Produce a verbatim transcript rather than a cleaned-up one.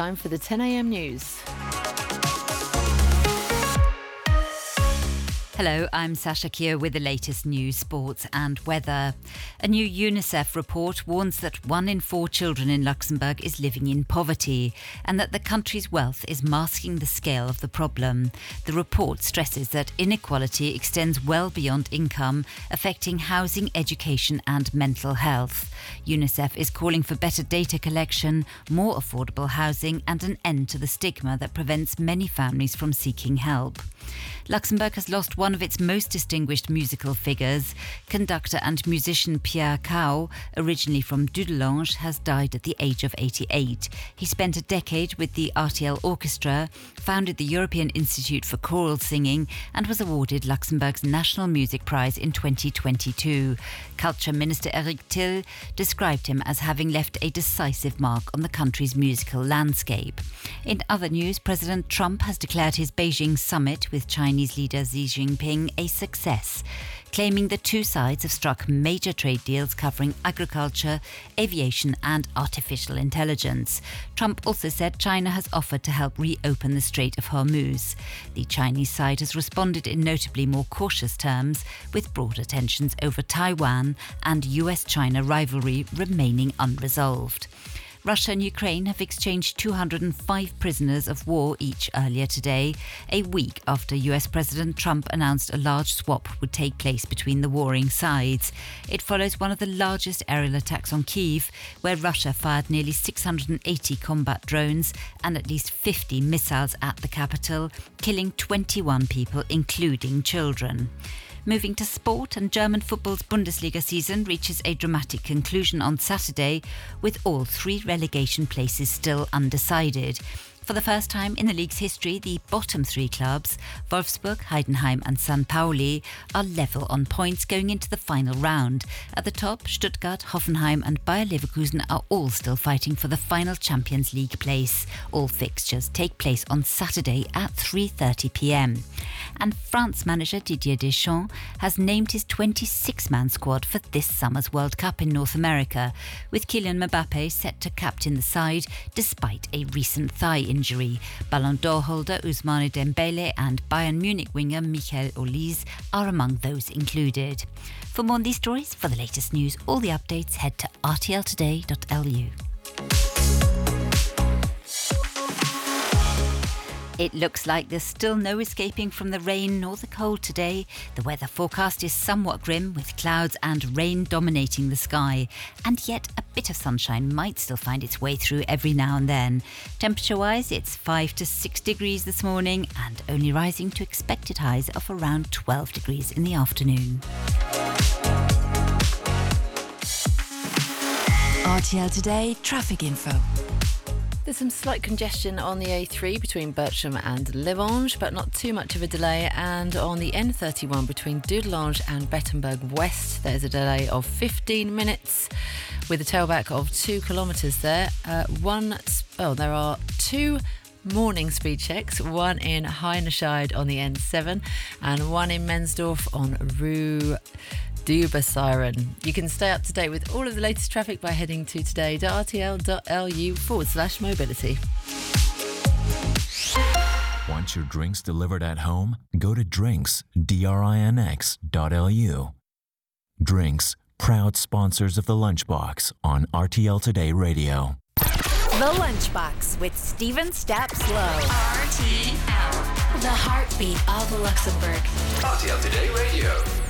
time for the ten a m news. Hello, I'm Sasha Kier with the latest news, sports and weather. A new UNICEF report warns that one in four children in Luxembourg is living in poverty and that the country's wealth is masking the scale of the problem. The report stresses that inequality extends well beyond income, affecting housing, education and mental health. UNICEF is calling for better data collection, more affordable housing and an end to the stigma that prevents many families from seeking help. Luxembourg has lost one of its most distinguished musical figures. Conductor and musician Pierre Cao, originally from Dudelange, has died at the age of eighty-eight. He spent a decade with the R T L Orchestra, founded the European Institute for Choral Singing and was awarded Luxembourg's National Music Prize in twenty twenty-two. Culture Minister Eric Till described him as having left a decisive mark on the country's musical landscape. In other news, President Trump has declared his Beijing summit with Chinese leader Xi Jinping a success, claiming the two sides have struck major trade deals covering agriculture, aviation and artificial intelligence. Trump also said China has offered to help reopen the Strait of Hormuz. The Chinese side has responded in notably more cautious terms, with broader tensions over Taiwan and U S China rivalry remaining unresolved. Russia and Ukraine have exchanged two hundred five prisoners of war each earlier today, a week after U S President Trump announced a large swap would take place between the warring sides. It follows one of the largest aerial attacks on Kyiv, where Russia fired nearly six hundred eighty combat drones and at least fifty missiles at the capital, killing twenty-one people, including children. Moving to sport, and German football's Bundesliga season reaches a dramatic conclusion on Saturday, with all three relegation places still undecided. For the first time in the league's history, the bottom three clubs, Wolfsburg, Heidenheim and Sankt Pauli, are level on points going into the final round. At the top, Stuttgart, Hoffenheim and Bayer Leverkusen are all still fighting for the final Champions League place. All fixtures take place on Saturday at three thirty p m. And France manager Didier Deschamps has named his twenty-six man squad for this summer's World Cup in North America, with Kylian Mbappe set to captain the side despite a recent thigh injury. Ballon d'Or holder Ousmane Dembele and Bayern Munich winger Michael Olise are among those included. For more on these stories, for the latest news, all the updates, head to r t l today dot l u. It looks like there's still no escaping from the rain nor the cold today. The weather forecast is somewhat grim, with clouds and rain dominating the sky. And yet a bit of sunshine might still find its way through every now and then. Temperature-wise, it's five to six degrees this morning and only rising to expected highs of around twelve degrees in the afternoon. R T L Today traffic info. There's some slight congestion on the A three between Bertram and Levange, but not too much of a delay. And on the N thirty-one between Dudelange and Bettemberg West, there's a delay of fifteen minutes with a tailback of two kilometres there. Uh, one, oh, there are two morning speed checks, one in Heinescheid on the N seven and one in Mensdorf on Rue Dubersiren. You can stay up to date with all of the latest traffic by heading to today.rtl.lu forward slash mobility. Want your drinks delivered at home? Go to drinks, D R I N X dot L U. Drinks, proud sponsors of The Lunchbox on R T L Today Radio. The Lunchbox with Stephen Stapslow. R T L, the heartbeat of Luxembourg. R T L Today Radio.